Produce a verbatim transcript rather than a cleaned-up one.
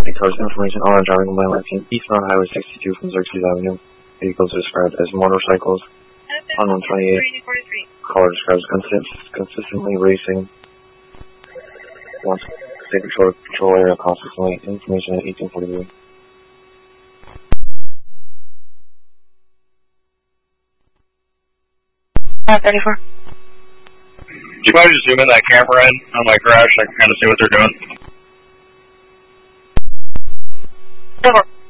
Cars information on driving mile nineteen eastbound Highway sixty-two from Xerxes Avenue. Vehicles described as motorcycles. On one twenty-eight, caller describes consist consistently racing. Wants state control control area consistently. Information at eighteen forty-three. thirty-four. Do you mind just zoom in that camera in on my crash? I can kind of see what they're doing. Over.